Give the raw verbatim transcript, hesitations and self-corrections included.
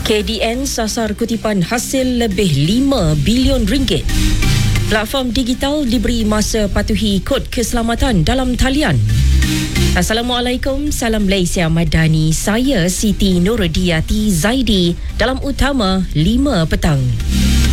K D N sasar kutipan hasil lebih lima bilion ringgit. Platform digital diberi masa patuhi kod keselamatan dalam talian. Assalamualaikum, salam Malaysia Madani. Saya Siti Nurudiyati Zaidi dalam Utama lima petang.